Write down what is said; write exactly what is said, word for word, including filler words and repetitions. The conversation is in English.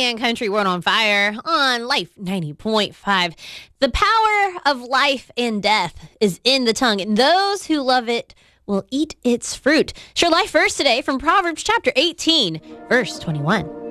and Country World on Fire on Life ninety point five. The power of life and death is in the tongue, and those who love it will eat its fruit. Share life verse today from Proverbs chapter eighteen, verse twenty-one.